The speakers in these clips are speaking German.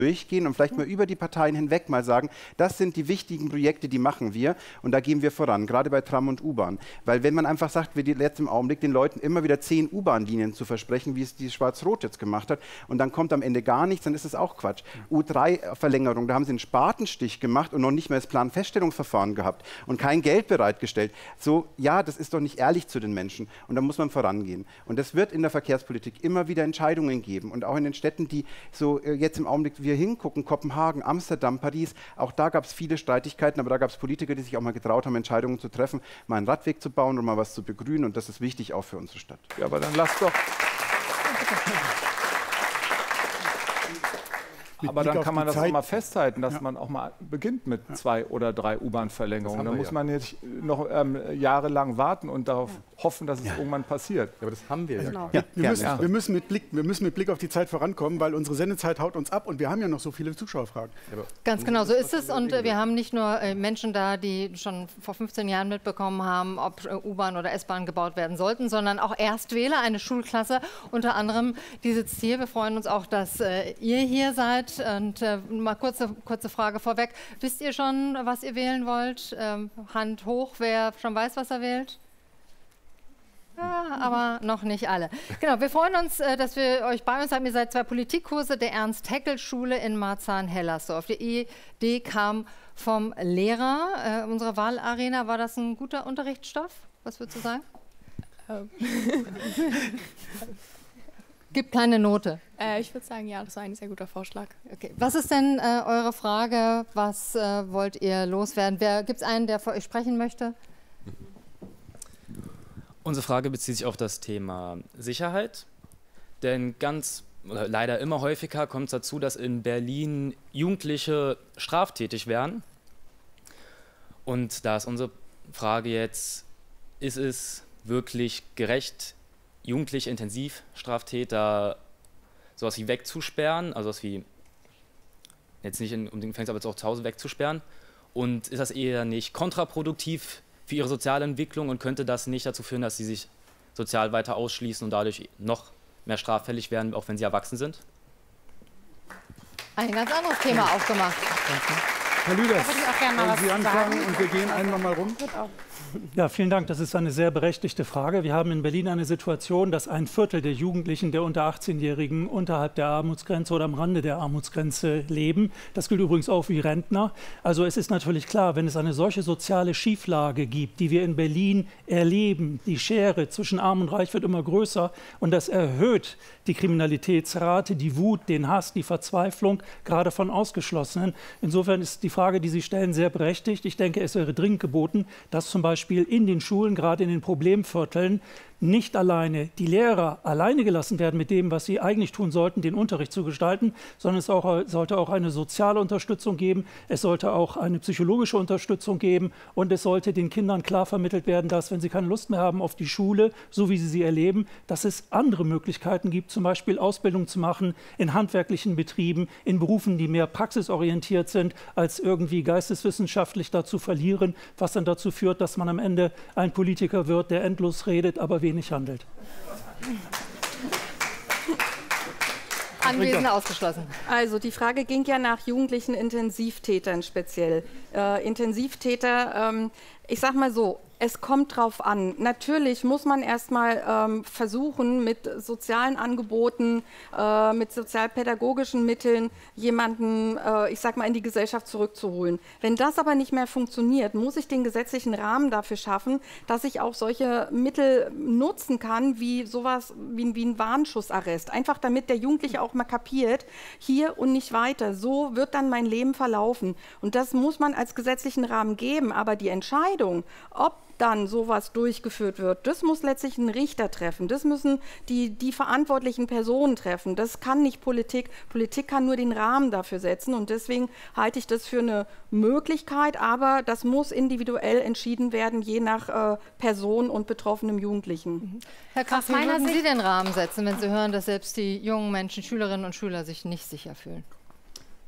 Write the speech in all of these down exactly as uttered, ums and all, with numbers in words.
durchgehen und vielleicht mal über die Parteien hinweg mal sagen, das sind die wichtigen Projekte, die machen wir und da gehen wir voran, gerade bei Tram und U-Bahn. Weil wenn man einfach sagt, wir jetzt im Augenblick den Leuten immer wieder zehn U-Bahn-Linien zu versprechen, wie es die Schwarz-Rot jetzt gemacht hat und dann kommt am Ende gar nichts, dann ist es auch Quatsch. U drei Verlängerung, da haben sie einen Spatenstich gemacht und noch nicht mehr das Planfeststellungsverfahren gehabt und kein Geld bereitgestellt. So, ja, das ist doch nicht ehrlich zu den Menschen und da muss man vorangehen. Und es wird in der Verkehrspolitik immer wieder Entscheidungen geben und auch in den Städten, die so äh, jetzt im Augenblick wir hingucken, Kopenhagen, Amsterdam, Paris, auch da gab es viele Streitigkeiten, aber da gab es Politiker, die sich auch mal getraut haben, Entscheidungen zu treffen, mal einen Radweg zu bauen und mal was zu begrünen und das ist wichtig auch für unsere Stadt. Ja, aber dann lass doch... Aber dann kann man das auch mal festhalten, dass ja. man auch mal beginnt mit ja. zwei oder drei U-Bahn-Verlängerungen. Da muss ja. man nicht noch ähm, jahrelang warten und darauf ja. hoffen, dass es ja. irgendwann passiert. Ja, aber das haben wir genau. ja. ja. Wir, müssen, ja. wir, müssen mit Blick, wir müssen mit Blick auf die Zeit vorankommen, weil unsere Sendezeit haut uns ab und wir haben ja noch so viele Zuschauerfragen. Ja, ganz genau, so ist es. Und äh, wir haben nicht nur äh, Menschen da, die schon vor fünfzehn Jahren mitbekommen haben, ob äh, U-Bahn oder S-Bahn gebaut werden sollten, sondern auch Erstwähler, eine Schulklasse unter anderem, die sitzt hier. Wir freuen uns auch, dass äh, ihr hier seid. Und äh, mal kurze, kurze Frage vorweg. Wisst ihr schon, was ihr wählen wollt? Ähm, Hand hoch, wer schon weiß, was er wählt? Ja, aber noch nicht alle. Genau, wir freuen uns, äh, dass wir euch bei uns haben. Ihr seid zwei Politikkurse der Ernst-Haeckel-Schule in Marzahn-Hellersdorf. Die Idee kam vom Lehrer äh, unserer Wahlarena. War das ein guter Unterrichtsstoff? Was würdest du sagen? Gibt keine Note. Äh, ich würde sagen, ja, das war ein sehr guter Vorschlag. Okay. Was ist denn äh, eure Frage? Was äh, wollt ihr loswerden? Gibt es einen, der für euch sprechen möchte? Unsere Frage bezieht sich auf das Thema Sicherheit. Denn ganz, oder leider immer häufiger kommt es dazu, dass in Berlin Jugendliche straftätig werden. Und da ist unsere Frage jetzt, ist es wirklich gerecht, jugendliche Intensivstraftäter sowas wie wegzusperren, also sowas wie, jetzt nicht in, um den Gefängnis, aber jetzt auch zu Hause wegzusperren? Und ist das eher nicht kontraproduktiv für ihre soziale Entwicklung und könnte das nicht dazu führen, dass sie sich sozial weiter ausschließen und dadurch noch mehr straffällig werden, auch wenn sie erwachsen sind? Ein ganz anderes Thema aufgemacht. Herr Lüders, wollen Sie sagen. anfangen und wir gehen einen nochmal rum? Ja, vielen Dank. Das ist eine sehr berechtigte Frage. Wir haben in Berlin eine Situation, dass ein Viertel der Jugendlichen, der unter achtzehnjährigen unterhalb der Armutsgrenze oder am Rande der Armutsgrenze leben. Das gilt übrigens auch für Rentner. Also es ist natürlich klar, wenn es eine solche soziale Schieflage gibt, die wir in Berlin erleben, die Schere zwischen Arm und Reich wird immer größer und das erhöht die Kriminalitätsrate, die Wut, den Hass, die Verzweiflung, gerade von Ausgeschlossenen. Insofern ist die Frage, die Sie stellen, sehr berechtigt. Ich denke, es wäre dringend geboten, dass zum Beispiel in den Schulen, gerade in den Problemvierteln, nicht alleine die Lehrer alleine gelassen werden mit dem, was sie eigentlich tun sollten, den Unterricht zu gestalten, sondern es auch, sollte auch eine soziale Unterstützung geben, es sollte auch eine psychologische Unterstützung geben und es sollte den Kindern klar vermittelt werden, dass, wenn sie keine Lust mehr haben auf die Schule, so wie sie sie erleben, dass es andere Möglichkeiten gibt, zum Beispiel Ausbildung zu machen in handwerklichen Betrieben, in Berufen, die mehr praxisorientiert sind, als irgendwie geisteswissenschaftlich dazu verlieren, was dann dazu führt, dass man am Ende ein Politiker wird, der endlos redet, aber wenig handelt. Anwesend ausgeschlossen. Also die Frage ging ja nach jugendlichen Intensivtätern speziell. Äh, Intensivtäter, ähm, ich sag mal so, es kommt drauf an. Natürlich muss man erstmal ähm, versuchen, mit sozialen Angeboten, äh, mit sozialpädagogischen Mitteln jemanden, äh, ich sag mal, in die Gesellschaft zurückzuholen. Wenn das aber nicht mehr funktioniert, muss ich den gesetzlichen Rahmen dafür schaffen, dass ich auch solche Mittel nutzen kann, wie sowas wie, wie ein Warnschussarrest. Einfach damit der Jugendliche auch mal kapiert, hier und nicht weiter. So wird dann mein Leben verlaufen. Und das muss man als gesetzlichen Rahmen geben. Aber die Entscheidung, ob dann sowas durchgeführt wird, das muss letztlich ein Richter treffen. Das müssen die, die verantwortlichen Personen treffen. Das kann nicht Politik. Politik kann nur den Rahmen dafür setzen. Und deswegen halte ich das für eine Möglichkeit. Aber das muss individuell entschieden werden, je nach äh, Person und betroffenem Jugendlichen. Mhm. Herr Kraft, wie würden Sie den Rahmen setzen, wenn Sie hören, dass selbst die jungen Menschen, Schülerinnen und Schüler sich nicht sicher fühlen?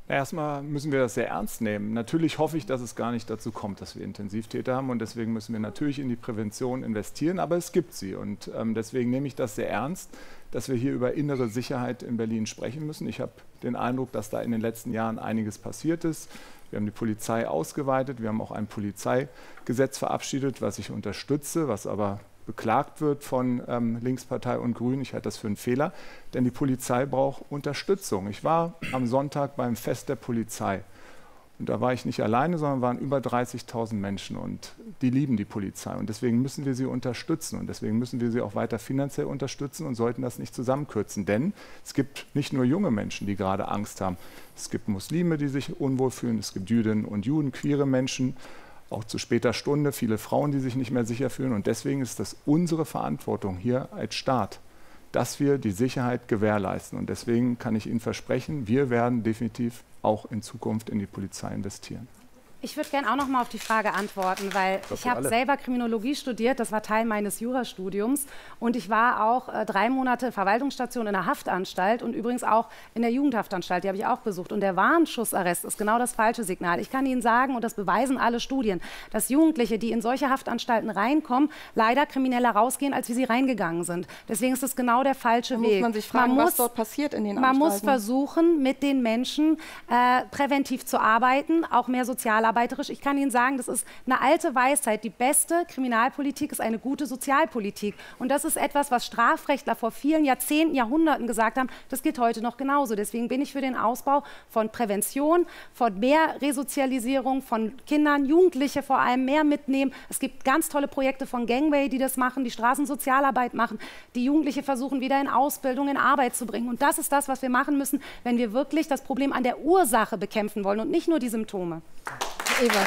Erstmal müssen wir das sehr ernst nehmen. Natürlich hoffe ich, dass es gar nicht dazu kommt, dass wir Intensivtäter haben und deswegen müssen wir natürlich in die Prävention investieren, aber es gibt sie und ähm, deswegen nehme ich das sehr ernst, dass wir hier über innere Sicherheit in Berlin sprechen müssen. Ich habe den Eindruck, dass da in den letzten Jahren einiges passiert ist. Wir haben die Polizei ausgeweitet, wir haben auch ein Polizeigesetz verabschiedet, was ich unterstütze, was aber beklagt wird von ähm, Linkspartei und Grünen. Ich halte das für einen Fehler, denn die Polizei braucht Unterstützung. Ich war am Sonntag beim Fest der Polizei und da war ich nicht alleine, sondern waren über dreißigtausend Menschen und die lieben die Polizei und deswegen müssen wir sie unterstützen und deswegen müssen wir sie auch weiter finanziell unterstützen und sollten das nicht zusammenkürzen, denn es gibt nicht nur junge Menschen, die gerade Angst haben. Es gibt Muslime, die sich unwohl fühlen, es gibt Jüdinnen und Juden, queere Menschen, auch zu später Stunde, viele Frauen, die sich nicht mehr sicher fühlen. Und deswegen ist das unsere Verantwortung hier als Staat, dass wir die Sicherheit gewährleisten. Und deswegen kann ich Ihnen versprechen, wir werden definitiv auch in Zukunft in die Polizei investieren. Ich würde gerne auch noch mal auf die Frage antworten, weil Das ich habe selber Kriminologie studiert, das war Teil meines Jurastudiums und ich war auch äh, drei Monate Verwaltungsstation in der Haftanstalt und übrigens auch in der Jugendhaftanstalt, die habe ich auch besucht. Und der Warnschussarrest ist genau das falsche Signal. Ich kann Ihnen sagen, und das beweisen alle Studien, dass Jugendliche, die in solche Haftanstalten reinkommen, leider krimineller rausgehen, als wie sie reingegangen sind. Deswegen ist es genau der falsche Da Weg. muss man sich fragen, man was muss, dort passiert in den Man Anstalten. muss versuchen, mit den Menschen äh, präventiv zu arbeiten, auch mehr Sozialarbeit. Ich kann Ihnen sagen, das ist eine alte Weisheit. Die beste Kriminalpolitik ist eine gute Sozialpolitik. Und das ist etwas, was Strafrechtler vor vielen Jahrzehnten, Jahrhunderten gesagt haben. Das geht heute noch genauso. Deswegen bin ich für den Ausbau von Prävention, von mehr Resozialisierung von Kindern, Jugendliche vor allem mehr mitnehmen. Es gibt ganz tolle Projekte von Gangway, die das machen, die Straßensozialarbeit machen, die Jugendliche versuchen, wieder in Ausbildung, in Arbeit zu bringen. Und das ist das, was wir machen müssen, wenn wir wirklich das Problem an der Ursache bekämpfen wollen und nicht nur die Symptome. Ebert.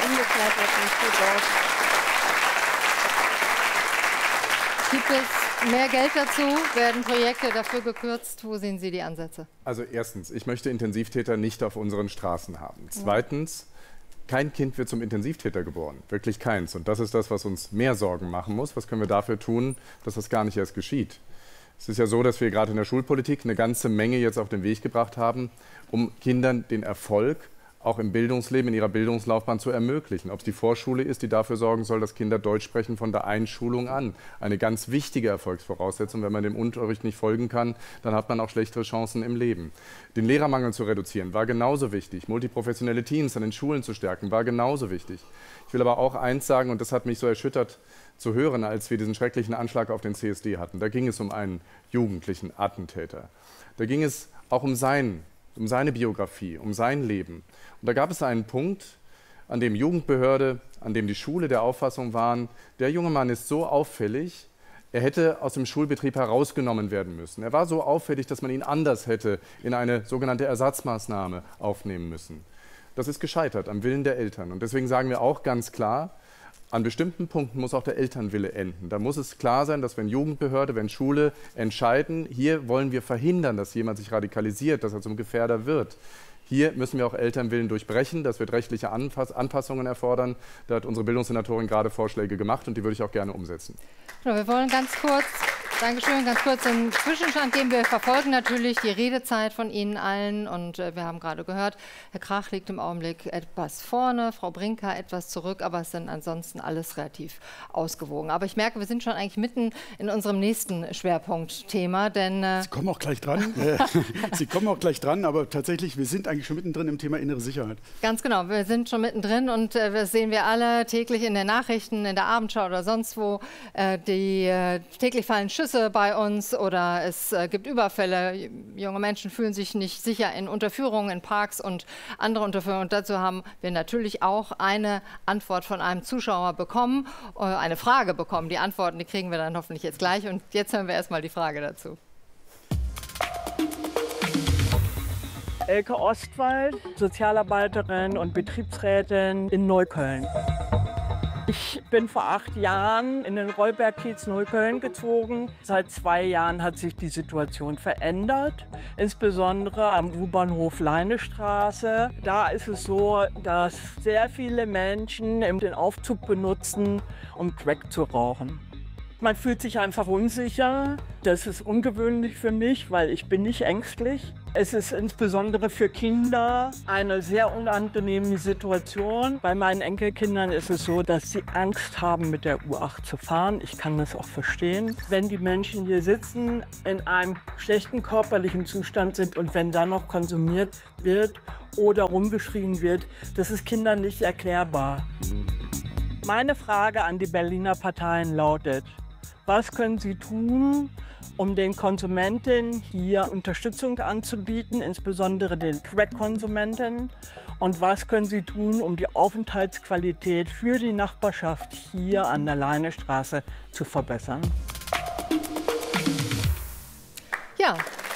Gibt es mehr Geld dazu? Werden Projekte dafür gekürzt? Wo sehen Sie die Ansätze? Also erstens, ich möchte Intensivtäter nicht auf unseren Straßen haben. Zweitens, kein Kind wird zum Intensivtäter geboren. Wirklich keins. Und das ist das, was uns mehr Sorgen machen muss. Was können wir dafür tun, dass das gar nicht erst geschieht? Es ist ja so, dass wir gerade in der Schulpolitik eine ganze Menge jetzt auf den Weg gebracht haben, um Kindern den Erfolg auch im Bildungsleben, in ihrer Bildungslaufbahn zu ermöglichen. Ob es die Vorschule ist, die dafür sorgen soll, dass Kinder Deutsch sprechen von der Einschulung an. Eine ganz wichtige Erfolgsvoraussetzung. Wenn man dem Unterricht nicht folgen kann, dann hat man auch schlechtere Chancen im Leben. Den Lehrermangel zu reduzieren, war genauso wichtig. Multiprofessionelle Teams an den Schulen zu stärken, war genauso wichtig. Ich will aber auch eins sagen, und das hat mich so erschüttert zu hören, als wir diesen schrecklichen Anschlag auf den C S D hatten. Da ging es um einen jugendlichen Attentäter. Da ging es auch um sein um seine Biografie, um sein Leben. Und da gab es einen Punkt, an dem Jugendbehörde, an dem die Schule der Auffassung waren, der junge Mann ist so auffällig, er hätte aus dem Schulbetrieb herausgenommen werden müssen. Er war so auffällig, dass man ihn anders hätte in eine sogenannte Ersatzmaßnahme aufnehmen müssen. Das ist gescheitert am Willen der Eltern. Und deswegen sagen wir auch ganz klar, an bestimmten Punkten muss auch der Elternwille enden. Da muss es klar sein, dass wenn Jugendbehörde, wenn Schule entscheiden, hier wollen wir verhindern, dass jemand sich radikalisiert, dass er zum Gefährder wird. Hier müssen wir auch Elternwillen durchbrechen. Das wird rechtliche Anpass- Anpassungen erfordern. Da hat unsere Bildungssenatorin gerade Vorschläge gemacht und die würde ich auch gerne umsetzen. Wir wollen ganz kurz, Dankeschön, ganz kurz den Zwischenstand geben. Wir verfolgen natürlich die Redezeit von Ihnen allen und äh, wir haben gerade gehört, Herr Krach liegt im Augenblick etwas vorne, Frau Brinker etwas zurück, aber es sind ansonsten alles relativ ausgewogen. Aber ich merke, wir sind schon eigentlich mitten in unserem nächsten Schwerpunktthema, denn... Äh Sie kommen auch gleich dran. Sie kommen auch gleich dran, aber tatsächlich, wir sind eigentlich schon mittendrin im Thema innere Sicherheit. Ganz genau, wir sind schon mittendrin und äh, das sehen wir alle täglich in den Nachrichten, in der Abendschau oder sonst wo. Äh, die äh, täglich fallen Schüsse bei uns oder es äh, gibt Überfälle. Junge Menschen fühlen sich nicht sicher in Unterführungen, in Parks und andere Unterführungen. Und dazu haben wir natürlich auch eine Antwort von einem Zuschauer bekommen, äh, eine Frage bekommen. Die Antworten, die kriegen wir dann hoffentlich jetzt gleich. Und jetzt hören wir erstmal die Frage dazu. Elke Ostwald, Sozialarbeiterin und Betriebsrätin in Neukölln. Ich bin vor acht Jahren in den Rollberg-Kiez Neukölln gezogen. Seit zwei Jahren hat sich die Situation verändert, insbesondere am U-Bahnhof Leinestraße. Da ist es so, dass sehr viele Menschen den Aufzug benutzen, um Crack zu rauchen. Man fühlt sich einfach unsicher. Das ist ungewöhnlich für mich, weil ich bin nicht ängstlich. Es ist insbesondere für Kinder eine sehr unangenehme Situation. Bei meinen Enkelkindern ist es so, dass sie Angst haben, mit der U acht zu fahren. Ich kann das auch verstehen. Wenn die Menschen hier sitzen, in einem schlechten körperlichen Zustand sind und wenn dann noch konsumiert wird oder rumgeschrien wird, das ist Kindern nicht erklärbar. Meine Frage an die Berliner Parteien lautet: Was können Sie tun, um den Konsumenten hier Unterstützung anzubieten, insbesondere den Crack-Konsumenten? Und was können Sie tun, um die Aufenthaltsqualität für die Nachbarschaft hier an der Leinestraße zu verbessern? Ja.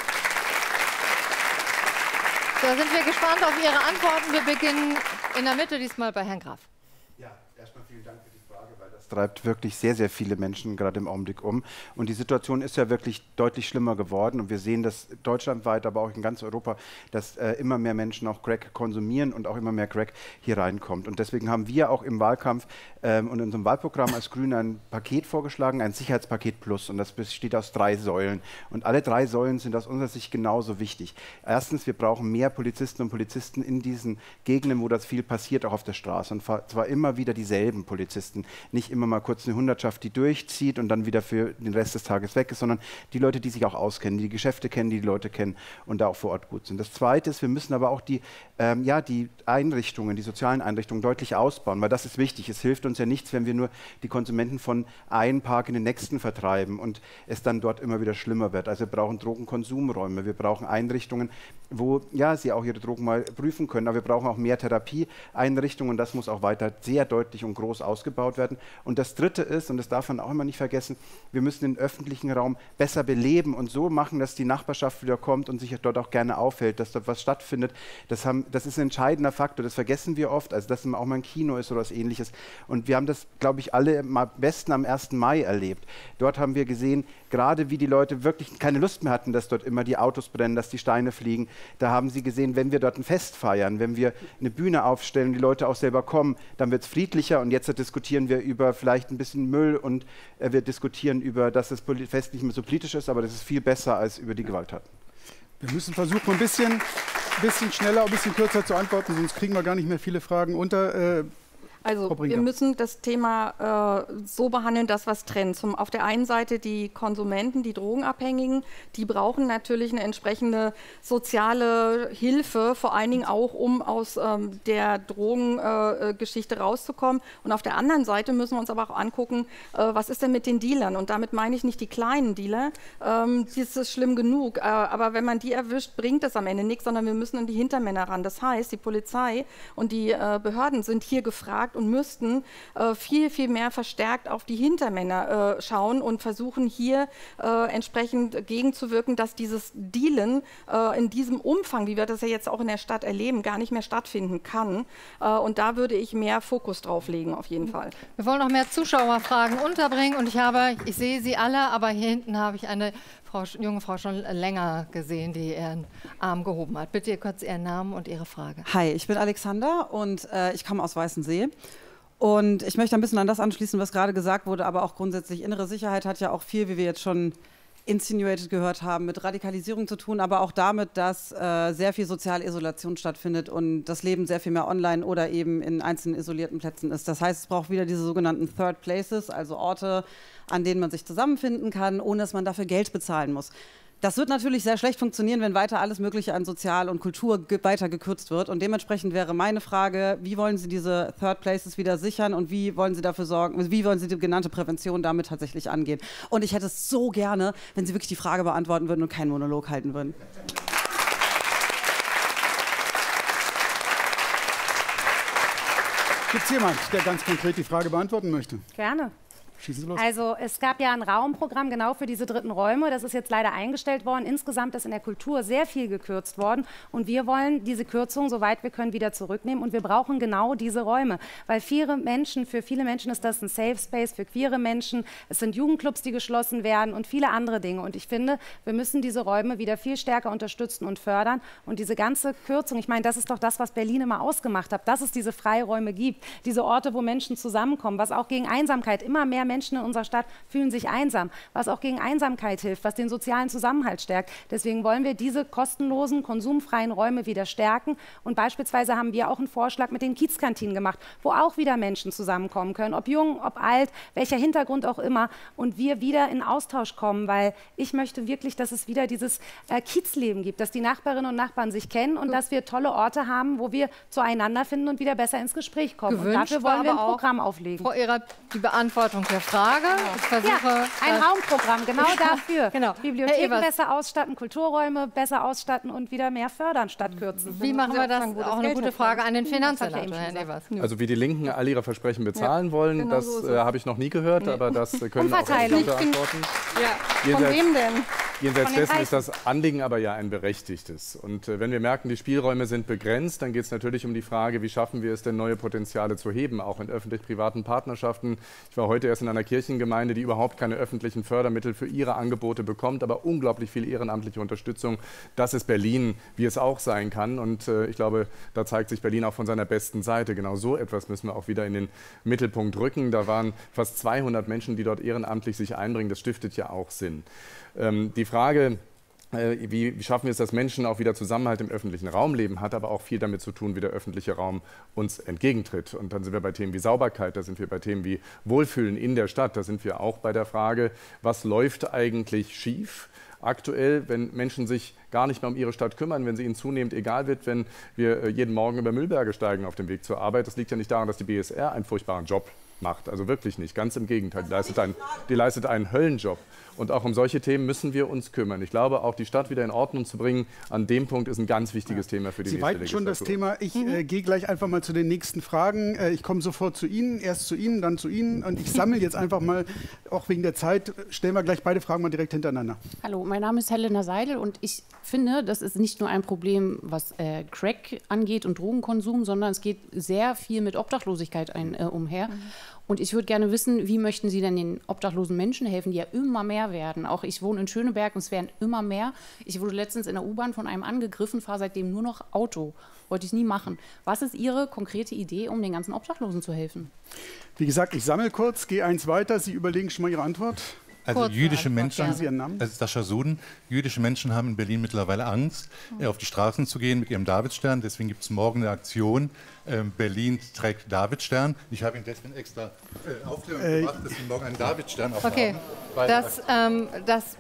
Da sind wir gespannt auf Ihre Antworten. Wir beginnen in der Mitte, diesmal bei Herrn Graf. Ja, erstmal vielen Dank für die Frage, weil das treibt wirklich sehr, sehr viele Menschen gerade im Augenblick um. Und die Situation ist ja wirklich deutlich schlimmer geworden. Und wir sehen das deutschlandweit, aber auch in ganz Europa, dass äh, immer mehr Menschen auch Crack konsumieren und auch immer mehr Crack hier reinkommt. Und deswegen haben wir auch im Wahlkampf ähm, und in unserem Wahlprogramm als Grüne ein Paket vorgeschlagen, ein Sicherheitspaket Plus. Und das besteht aus drei Säulen. Und alle drei Säulen sind aus unserer Sicht genauso wichtig. Erstens, wir brauchen mehr Polizistinnen und Polizisten in diesen Gegenden, wo das viel passiert, auch auf der Straße. Und zwar immer wieder dieselben Polizisten. Nicht immer mal kurz eine Hundertschaft, die durchzieht und dann wieder für den Rest des Tages weg ist, sondern die Leute, die sich auch auskennen, die die Geschäfte kennen, die die Leute kennen und da auch vor Ort gut sind. Das Zweite ist, wir müssen aber auch die, ähm, ja, die Einrichtungen, die sozialen Einrichtungen deutlich ausbauen, weil das ist wichtig. Es hilft uns ja nichts, wenn wir nur die Konsumenten von einem Park in den nächsten vertreiben und es dann dort immer wieder schlimmer wird. Also wir brauchen Drogenkonsumräume, wir brauchen Einrichtungen, wo ja, sie auch ihre Drogen mal prüfen können, aber wir brauchen auch mehr Therapieeinrichtungen. Das muss auch weiter sehr deutlich und groß ausgebaut werden. Und das Dritte ist, und das darf man auch immer nicht vergessen, wir müssen den öffentlichen Raum besser beleben und so machen, dass die Nachbarschaft wieder kommt und sich dort auch gerne aufhält, dass dort was stattfindet. Das, haben, das ist ein entscheidender Faktor, das vergessen wir oft, also dass auch mal ein Kino ist oder was Ähnliches. Und wir haben das, glaube ich, alle am besten am ersten Mai erlebt. Dort haben wir gesehen, gerade wie die Leute wirklich keine Lust mehr hatten, dass dort immer die Autos brennen, dass die Steine fliegen. Da haben sie gesehen, wenn wir dort ein Fest feiern, wenn wir eine Bühne aufstellen, die Leute auch selber kommen, dann wird es friedlicher und jetzt diskutieren wir über vielleicht ein bisschen Müll und äh, wir diskutieren über, dass das Fest nicht mehr so politisch ist, aber das ist viel besser als über die Gewalttaten. Wir müssen versuchen, ein bisschen, bisschen schneller, ein bisschen kürzer zu antworten, sonst kriegen wir gar nicht mehr viele Fragen unter. Äh, Also wir müssen das Thema äh, so behandeln, dass was trennt. Zum, auf der einen Seite die Konsumenten, die Drogenabhängigen, die brauchen natürlich eine entsprechende soziale Hilfe, vor allen Dingen auch, um aus ähm, der Drogengeschichte äh, rauszukommen. Und auf der anderen Seite müssen wir uns aber auch angucken, äh, was ist denn mit den Dealern? Und damit meine ich nicht die kleinen Dealer, ähm, das ist schlimm genug. Äh, aber wenn man die erwischt, bringt das am Ende nichts, sondern wir müssen an die Hintermänner ran. Das heißt, die Polizei und die äh, Behörden sind hier gefragt und müssten äh, viel, viel mehr verstärkt auf die Hintermänner äh, schauen und versuchen hier äh, entsprechend gegenzuwirken, dass dieses Dealen äh, in diesem Umfang, wie wir das ja jetzt auch in der Stadt erleben, gar nicht mehr stattfinden kann. Äh, und da würde ich mehr Fokus drauf legen, auf jeden Fall. Wir wollen noch mehr Zuschauerfragen unterbringen und ich habe, ich sehe sie alle, aber hier hinten habe ich eine Frau, junge Frau schon länger gesehen, die ihren Arm gehoben hat. Bitte kurz Ihren Namen und Ihre Frage. Hi, ich bin Alexander und äh, ich komme aus Weißensee. Und ich möchte ein bisschen an das anschließen, was gerade gesagt wurde, aber auch grundsätzlich innere Sicherheit hat ja auch viel, wie wir jetzt schon insinuated gehört haben, mit Radikalisierung zu tun, aber auch damit, dass äh, sehr viel soziale Isolation stattfindet und das Leben sehr viel mehr online oder eben in einzelnen isolierten Plätzen ist. Das heißt, es braucht wieder diese sogenannten Third Places, also Orte, an denen man sich zusammenfinden kann, ohne dass man dafür Geld bezahlen muss. Das wird natürlich sehr schlecht funktionieren, wenn weiter alles Mögliche an Sozial und Kultur ge- weiter gekürzt wird. Und dementsprechend wäre meine Frage, wie wollen Sie diese Third Places wieder sichern und wie wollen Sie dafür sorgen, wie wollen Sie die genannte Prävention damit tatsächlich angehen? Und ich hätte es so gerne, wenn Sie wirklich die Frage beantworten würden und keinen Monolog halten würden. Gibt es jemand, der ganz konkret die Frage beantworten möchte? Gerne. Schießen Sie los. Also es gab ja ein Raumprogramm genau für diese dritten Räume. Das ist jetzt leider eingestellt worden. Insgesamt ist in der Kultur sehr viel gekürzt worden. Und wir wollen diese Kürzung, soweit wir können, wieder zurücknehmen. Und wir brauchen genau diese Räume. Weil viele Menschen, für viele Menschen ist das ein Safe Space, für queere Menschen. Es sind Jugendclubs, die geschlossen werden und viele andere Dinge. Und ich finde, wir müssen diese Räume wieder viel stärker unterstützen und fördern. Und diese ganze Kürzung, ich meine, das ist doch das, was Berlin immer ausgemacht hat, dass es diese Freiräume gibt. Diese Orte, wo Menschen zusammenkommen, was auch gegen Einsamkeit immer mehr Menschen in unserer Stadt fühlen sich einsam, was auch gegen Einsamkeit hilft, was den sozialen Zusammenhalt stärkt. Deswegen wollen wir diese kostenlosen, konsumfreien Räume wieder stärken. Und beispielsweise haben wir auch einen Vorschlag mit den Kiezkantinen gemacht, wo auch wieder Menschen zusammenkommen können, ob jung, ob alt, welcher Hintergrund auch immer. Und wir wieder in Austausch kommen, weil ich möchte wirklich, dass es wieder dieses äh, Kiezleben gibt, dass die Nachbarinnen und Nachbarn sich kennen und dass wir tolle Orte haben, wo wir zueinander finden und wieder besser ins Gespräch kommen. Gewünscht und dafür wollen wir ein auch, Programm auflegen. Frau Ehrer, die Beantwortung der Frage. Ich versuche, ja, ein äh, Raumprogramm, genau dafür. Genau. Bibliotheken besser ausstatten, Kulturräume besser ausstatten und wieder mehr fördern statt kürzen. Wie machen wir das? Auch eine gute Frage an den Finanzsenator, Herr Evers. Also wie die Linken all ihre Versprechen bezahlen ja, wollen, genau das so äh, habe ich noch nie gehört, nee. aber das äh, können auch Umverteilung. beantworten. Ja. Von wem denn? Jenseits dessen ist das Anliegen aber ja ein berechtigtes. Und äh, wenn wir merken, die Spielräume sind begrenzt, dann geht es natürlich um die Frage, wie schaffen wir es denn, neue Potenziale zu heben, auch in öffentlich-privaten Partnerschaften. Ich war heute erst in einer Kirchengemeinde, die überhaupt keine öffentlichen Fördermittel für ihre Angebote bekommt, aber unglaublich viel ehrenamtliche Unterstützung. Das ist Berlin, wie es auch sein kann. Und äh, ich glaube, da zeigt sich Berlin auch von seiner besten Seite. Genau so etwas müssen wir auch wieder in den Mittelpunkt rücken. Da waren fast zweihundert Menschen, die dort ehrenamtlich sich einbringen. Das stiftet ja auch Sinn. Ähm, die Frage, äh, wie, wie schaffen wir es, dass Menschen auch wieder Zusammenhalt im öffentlichen Raum leben, hat aber auch viel damit zu tun, wie der öffentliche Raum uns entgegentritt. Und dann sind wir bei Themen wie Sauberkeit, da sind wir bei Themen wie Wohlfühlen in der Stadt, da sind wir auch bei der Frage, was läuft eigentlich schief? Aktuell, wenn Menschen sich gar nicht mehr um ihre Stadt kümmern, wenn sie ihnen zunehmend egal wird, wenn wir jeden Morgen über Müllberge steigen auf dem Weg zur Arbeit. Das liegt ja nicht daran, dass die B S R einen furchtbaren Job macht. Also wirklich nicht, ganz im Gegenteil. Die leistet einen, die leistet einen Höllenjob. Und auch um solche Themen müssen wir uns kümmern. Ich glaube, auch die Stadt wieder in Ordnung zu bringen, an dem Punkt ist ein ganz wichtiges ja. Thema für die Sie nächste weiten schon das Legislatur. Thema. Ich mhm. äh, gehe gleich einfach mal zu den nächsten Fragen. Äh, ich komme sofort zu Ihnen, erst zu Ihnen, dann zu Ihnen. Und ich sammle jetzt einfach mal, auch wegen der Zeit, stellen wir gleich beide Fragen mal direkt hintereinander. Hallo, mein Name ist Helena Seidel und ich finde, das ist nicht nur ein Problem, was äh, Crack angeht und Drogenkonsum, sondern es geht sehr viel mit Obdachlosigkeit ein, äh, umher. Mhm. Und ich würde gerne wissen, wie möchten Sie denn den obdachlosen Menschen helfen, die ja immer mehr werden? Auch ich wohne in Schöneberg und es werden immer mehr. Ich wurde letztens in der U-Bahn von einem angegriffen, fahre seitdem nur noch Auto. Wollte ich nie machen. Was ist Ihre konkrete Idee, um den ganzen Obdachlosen zu helfen? Wie gesagt, ich sammle kurz, gehe eins weiter. Sie überlegen schon mal Ihre Antwort. Also jüdische Menschen, Sagen Sie Ihren Namen? das ist Sascha Suden, jüdische Menschen haben in Berlin mittlerweile Angst, äh, auf die Straßen zu gehen mit ihrem Davidstern. Deswegen gibt es morgen eine Aktion, äh, Berlin trägt Davidstern. Ich habe Ihnen deswegen extra äh, Aufklärung äh, gemacht, dass Sie morgen einen Davidstern aufhaben. Okay, das, ähm, das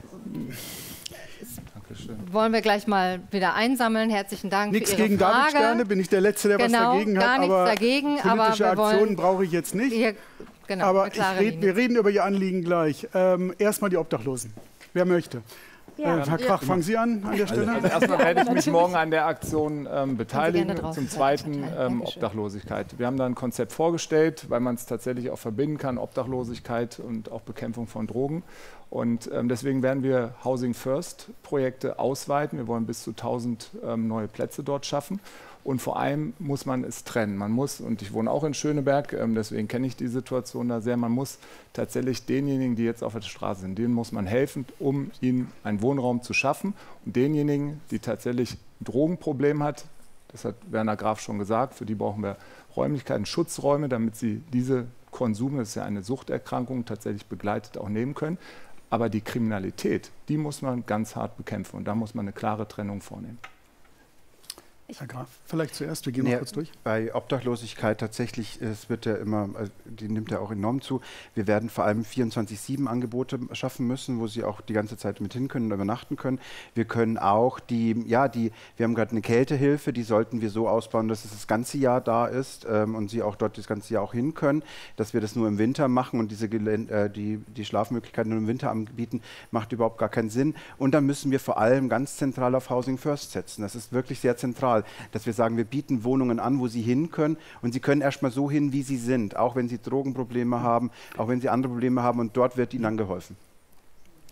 wollen wir gleich mal wieder einsammeln. Herzlichen Dank nichts für Ihre gegen Frage. Davidsterne, bin ich der Letzte, der genau, was dagegen hat. Gar nichts aber dagegen, politische aber wir Aktionen brauche ich jetzt nicht. Hier, genau, aber ich red, wir reden über Ihr Anliegen gleich. Ähm, Erstmal die Obdachlosen. Wer möchte? Ja. Äh, Herr Krach, ja. fangen Sie an an der Stelle. Also erstmal werde ich mich morgen an der Aktion ähm, beteiligen. drauf. Zum Zweiten ähm, Obdachlosigkeit. Wir haben da ein Konzept vorgestellt, weil man es tatsächlich auch verbinden kann, Obdachlosigkeit und auch Bekämpfung von Drogen. Und ähm, deswegen werden wir Housing First Projekte ausweiten. Wir wollen bis zu tausend ähm, neue Plätze dort schaffen. Und vor allem muss man es trennen. Man muss, und ich wohne auch in Schöneberg, ähm, deswegen kenne ich die Situation da sehr, man muss tatsächlich denjenigen, die jetzt auf der Straße sind, denen muss man helfen, um ihnen einen Wohnraum zu schaffen. Und denjenigen, die tatsächlich ein Drogenproblem hat, das hat Werner Graf schon gesagt, für die brauchen wir Räumlichkeiten, Schutzräume, damit sie diese Konsum, das ist ja eine Suchterkrankung, tatsächlich begleitet auch nehmen können. Aber die Kriminalität, die muss man ganz hart bekämpfen und da muss man eine klare Trennung vornehmen. Herr Graf, vielleicht zuerst, wir gehen nee, mal kurz durch. Bei Obdachlosigkeit tatsächlich, es wird ja immer, die nimmt ja auch enorm zu. Wir werden vor allem vierundzwanzig sieben Angebote schaffen müssen, wo sie auch die ganze Zeit mit hin können und übernachten können. Wir können auch die, ja, die, wir haben gerade eine Kältehilfe, die sollten wir so ausbauen, dass es das ganze Jahr da ist ähm, und sie auch dort das ganze Jahr auch hin können. Dass wir das nur im Winter machen und diese Gelän äh, die, die Schlafmöglichkeiten nur im Winter anbieten, macht überhaupt gar keinen Sinn. Und dann müssen wir vor allem ganz zentral auf Housing First setzen. Das ist wirklich sehr zentral. Dass wir sagen, wir bieten Wohnungen an, wo sie hin können und sie können erstmal so hin, wie sie sind, auch wenn sie Drogenprobleme haben, auch wenn sie andere Probleme haben und dort wird ihnen dann geholfen.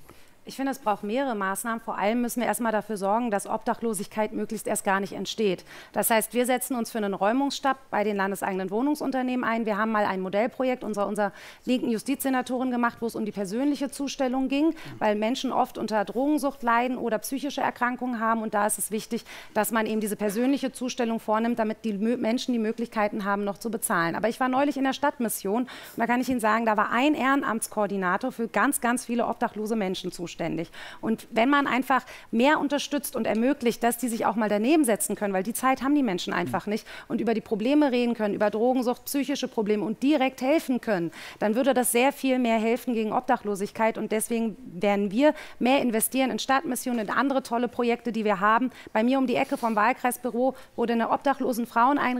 Ich finde, es braucht mehrere Maßnahmen. Vor allem müssen wir erstmal dafür sorgen, dass Obdachlosigkeit möglichst erst gar nicht entsteht. Das heißt, wir setzen uns für einen Räumungsstab bei den landeseigenen Wohnungsunternehmen ein. Wir haben mal ein Modellprojekt unserer, unserer linken Justizsenatorin gemacht, wo es um die persönliche Zustellung ging, weil Menschen oft unter Drogensucht leiden oder psychische Erkrankungen haben. Und da ist es wichtig, dass man eben diese persönliche Zustellung vornimmt, damit die Menschen die Möglichkeiten haben, noch zu bezahlen. Aber ich war neulich in der Stadtmission und da kann ich Ihnen sagen, da war ein Ehrenamtskoordinator für ganz, ganz viele obdachlose Menschen zuständig. Und wenn man einfach mehr unterstützt und ermöglicht, dass die sich auch mal daneben setzen können, weil die Zeit haben die Menschen einfach nicht und über die Probleme reden können, über Drogensucht, psychische Probleme und direkt helfen können, dann würde das sehr viel mehr helfen gegen Obdachlosigkeit. Und deswegen werden wir mehr investieren in Stadtmissionen, in andere tolle Projekte, die wir haben. Bei mir um die Ecke vom Wahlkreisbüro wurde eine obdachlosen Fraueneinrichtung